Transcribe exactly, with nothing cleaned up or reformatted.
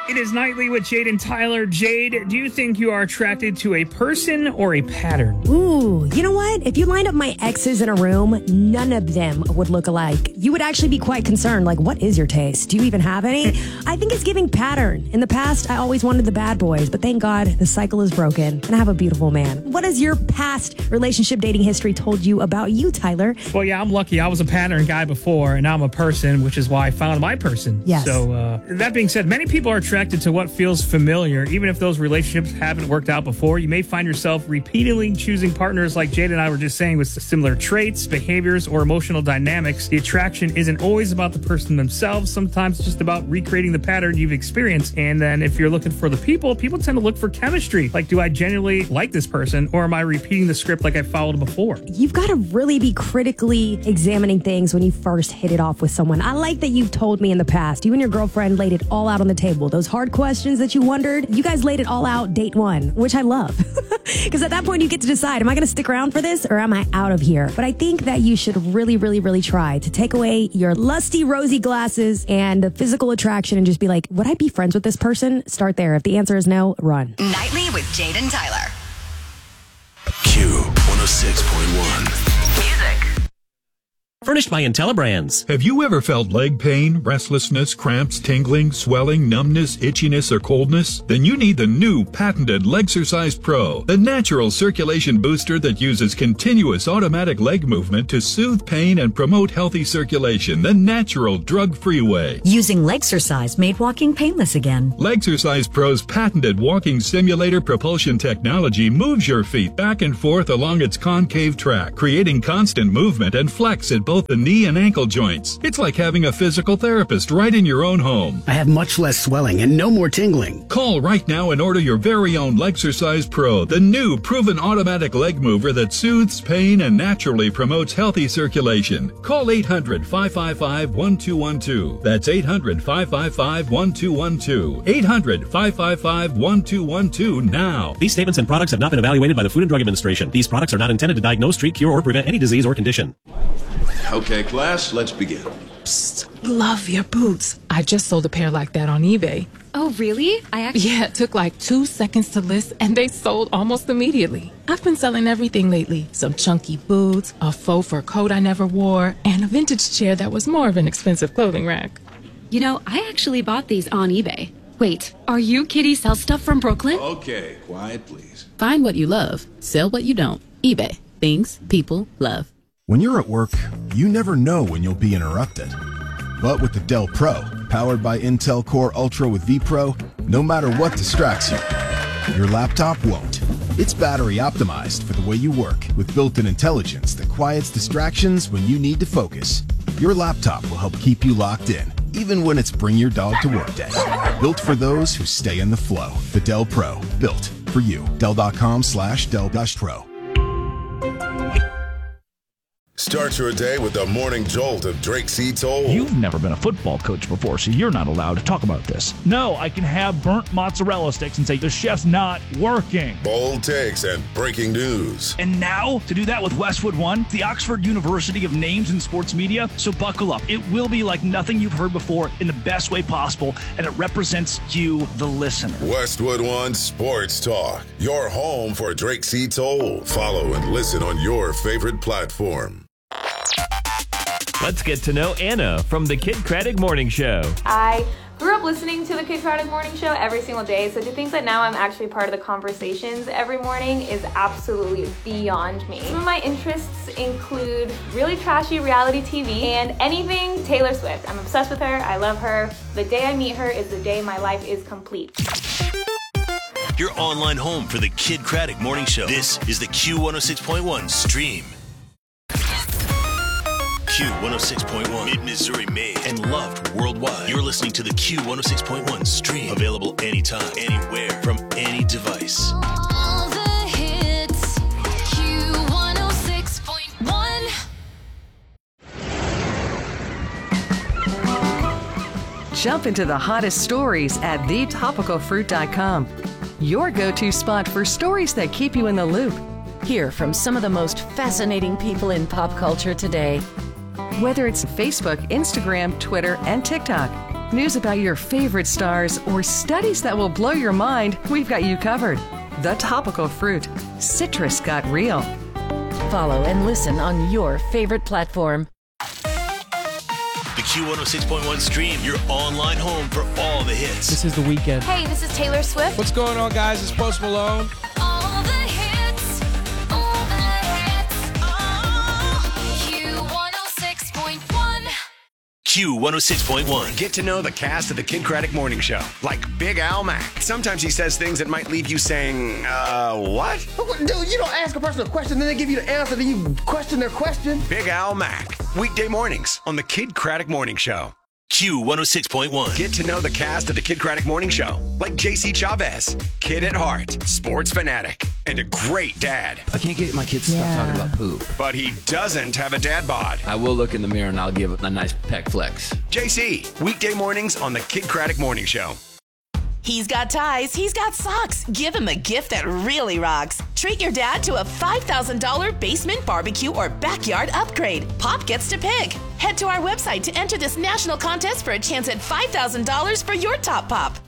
It is Nightly with Jade and Tyler. Jade, do you think you are attracted to a person or a pattern? Ooh, you know what? If you lined up my exes in a room, none of them would look alike. You would actually be quite concerned, like, what is your taste? Do you even have any? I think it's giving pattern. In the past, I always wanted the bad boys, but thank God the cycle is broken and I have a beautiful man. What has your past relationship dating history told you about you, Tyler? Well, yeah, I'm lucky. I was a pattern guy before, and now I'm a person, which is why I found my person. Yes. So, uh, that being said, many people are attracted to what feels familiar. Even if those relationships haven't worked out before, you may find yourself repeatedly choosing partners like Jade and I were just saying with similar traits, behaviors, or emotional dynamics. The attraction isn't always about the person themselves. Sometimes it's just about recreating the pattern you've experienced. And then if you're looking for the people, people tend to look for chemistry. Like, do I genuinely like this person, or am I repeating the script like I followed before? You've got to really be critically examining things when you first hit it off with someone. I like that you've told me in the past, you and your girlfriend laid it all out on the table. Those hard questions that you wondered, you guys laid it all out date one, which I love. Because at that point, you get to decide, am I going to stick around for this or am I out of here? But I think that you should really, really, really try to take away your lusty, rosy glasses and the physical attraction and just be like, would I be friends with this person? Start there. If the answer is no, run. Nightly with Jade and Tyler. Q one oh six point one. Music. Furnished by IntelliBrands. Have you ever felt leg pain, restlessness, cramps, tingling, swelling, numbness, itchiness, or coldness? Then you need the new patented Legsercise Pro, the natural circulation booster that uses continuous automatic leg movement to soothe pain and promote healthy circulation the natural, drug-free way. Using Legsercise made walking painless again. Legsercise Pro's patented walking simulator propulsion technology moves your feet back and forth along its concave track, creating constant movement and flex at both the knee and ankle joints. It's like having a physical therapist right in your own home. I have much less swelling and no more tingling. Call right now and order your very own Legsercise Pro, the new proven automatic leg mover that soothes pain and naturally promotes healthy circulation. Call eight hundred, five five five, one two one two. That's eight hundred, five five five, one two one two. eight hundred, five five five, one two one two now. These statements and products have not been evaluated by the Food and Drug Administration. These products are not intended to diagnose, treat, cure, or prevent any disease or condition. Okay, class, let's begin. Psst, love your boots. I just sold a pair like that on eBay. Oh, really? I actually... Yeah, it took like two seconds to list, and they sold almost immediately. I've been selling everything lately. Some chunky boots, a faux fur coat I never wore, and a vintage chair that was more of an expensive clothing rack. You know, I actually bought these on eBay. Wait, are you Kitty Sell Stuff from Brooklyn? Okay, quiet, please. Find what you love. Sell what you don't. eBay. Things people love. When you're at work, you never know when you'll be interrupted. But with the Dell Pro, powered by Intel Core Ultra with vPro, no matter what distracts you, your laptop won't. It's battery optimized for the way you work, with built-in intelligence that quiets distractions when you need to focus. Your laptop will help keep you locked in, even when it's bring your dog to work day. Built for those who stay in the flow. The Dell Pro, built for you. Dell.com slash Dell Pro. Start your day with the morning jolt of Drake C. Toll. You've never been a football coach before, so you're not allowed to talk about this. No, I can have burnt mozzarella sticks and say the chef's not working. Bold takes and breaking news. And now, to do that with Westwood One, the Oxford University of Names in Sports Media. So buckle up. It will be like nothing you've heard before in the best way possible, and it represents you, the listener. Westwood One Sports Talk, your home for Drake C. Toll. Follow and listen on your favorite platform. Let's get to know Anna from the Kid Craddock Morning Show. I grew up listening to the Kid Craddock Morning Show every single day, so to think that now I'm actually part of the conversations every morning is absolutely beyond me. Some of my interests include really trashy reality T V and anything Taylor Swift. I'm obsessed with her. I love her. The day I meet her is the day my life is complete. Your online home for the Kid Craddock Morning Show. This is the Q one oh six point one stream. Q one oh six point one, Mid-Missouri made and loved worldwide. You're listening to the Q one oh six point one stream. Available anytime, anywhere, from any device. All the hits, Q one oh six point one. Jump into the hottest stories at the topical fruit dot com. Your go-to spot for stories that keep you in the loop. Hear from some of the most fascinating people in pop culture today. Whether it's Facebook, Instagram, Twitter, and TikTok, News about your favorite stars, or studies that will blow your mind, we've got you covered. The Topical Fruit. Citrus got real. Follow and listen on your favorite platform. The Q one oh six point one stream, your online home for all the hits. This is The Weeknd. Hey, this is Taylor Swift. What's going on, guys? It's Post Malone. All the hits, all the hits. Oh, Q one oh six point one. Q one oh six point one. Get to know the cast of the Kid Craddock Morning Show, like Big Al Mack. Sometimes he says things that might leave you saying, uh, what? Dude, you don't ask a person a question, then they give you the answer, then you question their question. Big Al Mack. Weekday mornings on the Kid Craddock Morning Show. Q one oh six point one. Get to know the cast of the Kid Craddock Morning Show, like J C Chavez, kid at heart, sports fanatic, and a great dad. I can't get my kids to Yeah. stop talking about poop. But he doesn't have a dad bod. I will look in the mirror and I'll give it a nice peck flex. J C, weekday mornings on the Kid Craddock Morning Show. He's got ties, he's got socks. Give him a gift that really rocks. Treat your dad to a five thousand dollars basement barbecue or backyard upgrade. Pop gets to pick. Head to our website to enter this national contest for a chance at five thousand dollars for your top pop.